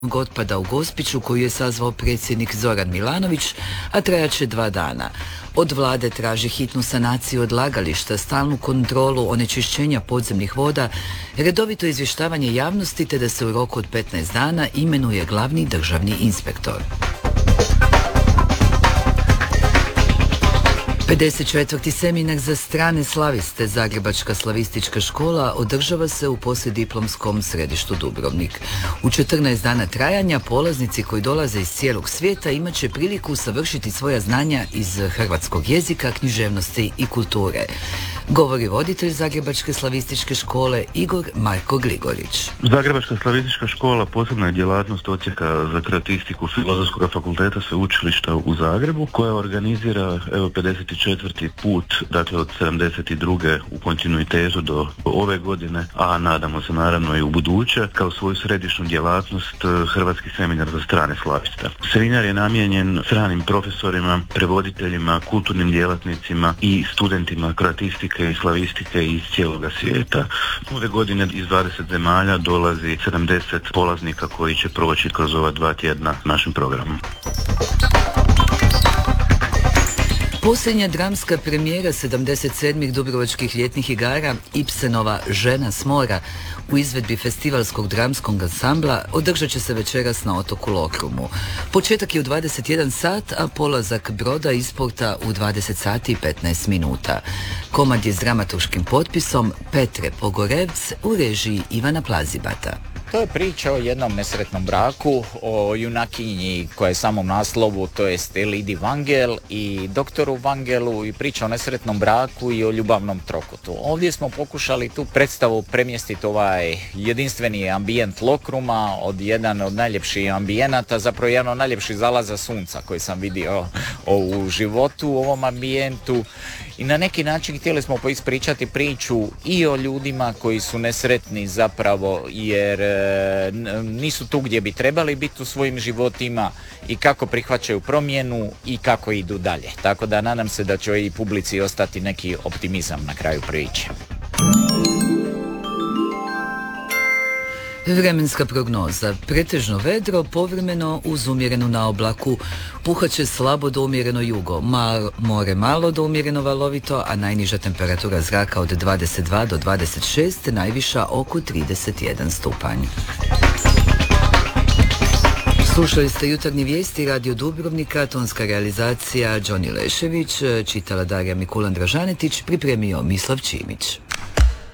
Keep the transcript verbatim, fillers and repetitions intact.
otpada u Gospiću koju je sazvao predsjednik Zoran Milanović, a trajaće dva dana. Od vlade traži hitnu sanaciju odlagališta, stalnu kontrolu onečišćenja podzemnih voda, redovito izvještavanje javnosti te da se u roku od petnaest dana imenuje glavni državni inspektor. pedeset četvrti seminar za strane slaviste Zagrebačka slavistička škola održava se u poslijediplomskom središtu Dubrovnik. U četrnaest dana trajanja polaznici koji dolaze iz cijelog svijeta imat će priliku usavršiti svoja znanja iz hrvatskog jezika, književnosti i kulture. Govori voditelj Zagrebačke slavističke škole Igor Marko Grigorić. Zagrebačka slavistička škola posebna je djelatnost odsjeka za kreatistiku Filozofskog fakulteta sveučilišta u Zagrebu, koja organizira evo pedeset četvrti put, dakle od sedamdeset druge u kontinuitetu do ove godine, a nadamo se naravno i u buduće, kao svoju središnju djelatnost Hrvatski seminar za strane slaviste. Seminar je namijenjen stranim profesorima, prevoditeljima, kulturnim djelatnicima i studentima kreatistike i slavistike iz cijeloga svijeta. Ove godine iz dvadeset zemalja dolazi sedamdeset polaznika koji će proći kroz ova dva tjedna našim programom. Posljednja dramska premijera sedamdeset sedmih Dubrovačkih ljetnih igara Ibsenova Žena s mora u izvedbi festivalskog dramskog ansambla održat će se večeras na otoku Lokrumu. Početak je u dvadeset jedan sat, a polazak broda iz porta u dvadeset sati i petnaest minuta. Komad je s dramaturškim potpisom Petre Pogorevc u režiji Ivana Plazibata. To je priča o jednom nesretnom braku, o junakinji koja je samom naslovu, to jest Elidi Vangel i doktoru Vangelu, i priča o nesretnom braku i o ljubavnom trokutu. Ovdje smo pokušali tu predstavu premjestiti ovaj jedinstveni ambijent Lokruma, od jedan od najljepših ambijenata, zapravo jedan od najljepših zalaza sunca koji sam vidio u životu u ovom ambijentu. I na neki način htjeli smo ispričati priču i o ljudima koji su nesretni zapravo jer e, nisu tu gdje bi trebali biti u svojim životima i kako prihvaćaju promjenu i kako idu dalje. Tako da nadam se da će i publici ostati neki optimizam na kraju priče. Vremenska prognoza. Pretežno vedro, povremeno uz umjerenu naoblaku. Puhaće slabo do umjereno jugo. Mar, more malo do umjereno valovito, a najniža temperatura zraka od dvadeset dva do dvadeset šest, najviša oko trideset jedan stupanj. Slušali ste jutarnje vijesti Radio Dubrovnika, tonska realizacija Đoni Lešević, čitala Darija Mikulan Dražanetić, pripremio Mislav Čimić.